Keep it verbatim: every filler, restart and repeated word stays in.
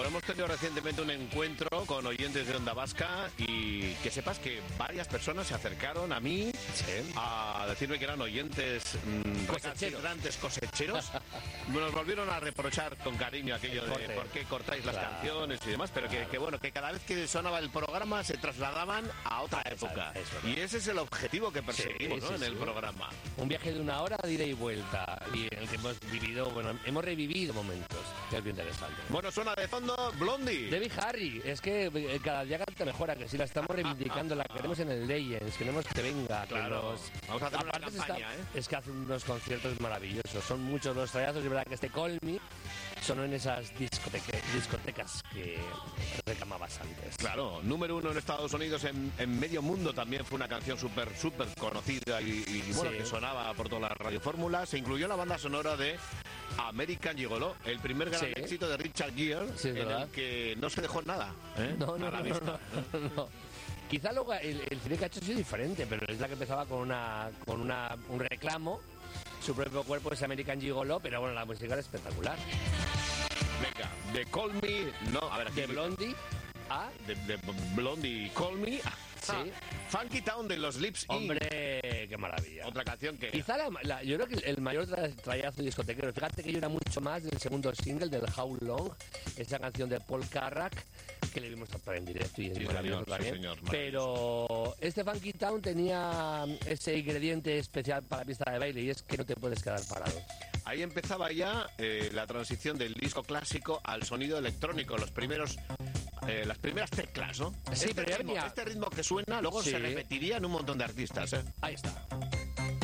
Bueno, hemos tenido recientemente un encuentro con oyentes de Onda Vasca y que sepas que varias personas se acercaron a mí sí. a decirme que eran oyentes mmm, recalcitrantes cosecheros. Nos volvieron a reprochar con cariño aquello de por qué cortáis las claro. canciones y demás, pero claro. que, que bueno, que cada vez que sonaba el programa se trasladaban a otra época. Eso, eso, y ese es el objetivo que perseguimos sí, ¿no? sí, en sí. el programa. Un viaje de una hora de ida y vuelta y en el que hemos vivido, bueno, hemos revivido momentos, que es bien interesante. Bueno, suena de fondo Blondie. Debbie Harry, es que cada día canta mejora, que si la estamos reivindicando, la queremos en el Legends, queremos que venga. Claro, que nos... vamos a hacer Aparte una campaña, está... ¿eh? Es que hace unos conciertos maravillosos, son muchos los trayazos, y verdad que este Call Me sonó en esas discoteca, discotecas que reclamabas antes. Claro, número uno en Estados Unidos, en, en medio mundo también fue una canción súper, súper conocida y, y bueno, sí. que sonaba por todas las radiofórmulas. Se incluyó en la banda sonora de American Gigolo, el primer gran sí. éxito de Richard Gere, sí, en verdad. el que no se dejó nada, ¿eh? No, no, no, no, no, no. Quizá luego el, el cine que ha hecho ha sido diferente, pero es la que empezaba con una con una un reclamo. Su propio cuerpo es American Gigolo, pero bueno, la música era espectacular. Venga, de Call Me, no, a ver, aquí de Blondie a de, de Blondie Call Me a sí. Funky Town de los Lips Inc. Hombre, qué maravilla. Otra canción que quizá la, la, yo creo que el mayor tra- trayazo discotequero, fíjate que yo era mucho más del segundo single del How Long, esa canción de Paul Carrack que le vimos actuar en directo y es sí, maravilloso señor, también. Sí, señor, pero este Funky Town tenía ese ingrediente especial para la pista de baile y es que no te puedes quedar parado. Ahí empezaba ya eh, la transición del disco clásico al sonido electrónico, los primeros eh, las primeras teclas, ¿no? Sí, este, pero ritmo, ya... este ritmo que suena luego sí. se repetiría en un montón de artistas, ¿eh? Ahí está.